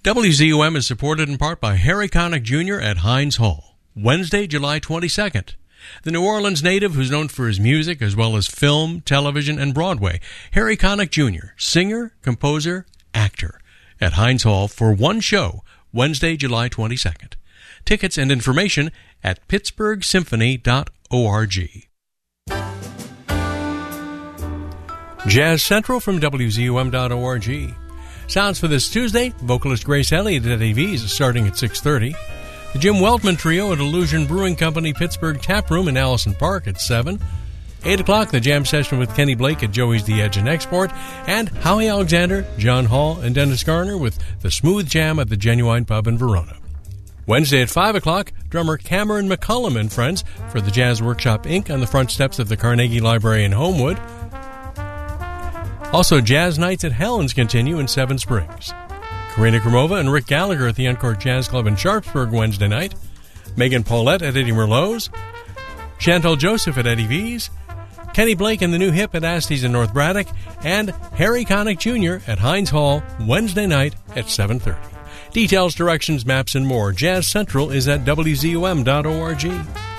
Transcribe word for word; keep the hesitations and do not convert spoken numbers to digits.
W Z U M is supported in part by Harry Connick Junior at Heinz Hall, Wednesday, July twenty-second. The New Orleans native, who's known for his music as well as film, television, and Broadway, Harry Connick Junior, singer, composer, actor, at Heinz Hall for one show, Wednesday, July twenty-second. Tickets and information at pittsburgh symphony dot org. Jazz Central from W Z U M dot org. Sounds for this Tuesday, vocalist Grace Elliott at Eddie V's starting at six thirty. The Jim Weltman Trio at Illusion Brewing Company Pittsburgh Tap Room in Allison Park at seven. eight o'clock, the jam session with Kenny Blake at Joey's The Edge and Export. And Howie Alexander, John Hall, and Dennis Garner with the Smooth Jam at the Genuine Pub in Verona. Wednesday at five o'clock, drummer Cameron McCullum and friends for the Jazz Workshop Incorporated on the front steps of the Carnegie Library in Homewood. Also, Jazz Nights at Helen's continue in Seven Springs. Karina Kromova and Rick Gallagher at the Encore Jazz Club in Sharpsburg Wednesday night. Megan Paulette at Eddie Merlot's. Chantal Joseph at Eddie V's. Kenny Blake and the New Hip at Astee's in North Braddock. And Harry Connick Junior at Heinz Hall Wednesday night at seven thirty. Details, directions, maps, and more. Jazz Central is at W Z U M dot org.